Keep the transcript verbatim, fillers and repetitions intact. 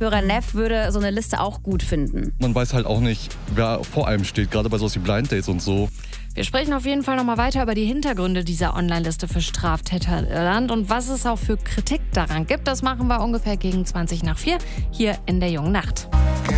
Hörer Neff würde so eine Liste auch gut finden. Man weiß halt auch nicht, wer vor einem steht, gerade bei sowas wie Blind Dates und so. Wir sprechen auf jeden Fall nochmal weiter über die Hintergründe dieser Online-Liste für Straftäterland und was es auch für Kritik daran gibt. Das machen wir ungefähr gegen zwanzig nach vier hier in der Jungen Nacht.